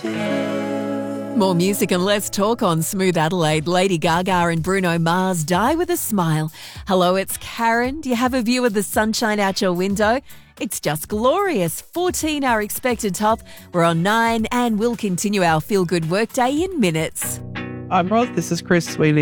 More music and less talk on Smooth Adelaide. Lady Gaga and Bruno Mars, Die With a Smile. Hello, it's Karen. Do you have a view of the sunshine out your window? It's just glorious. 14 our expected top. We're on 9 and we'll continue our feel-good workday in minutes. I'm Roz. This is Chris Wheely.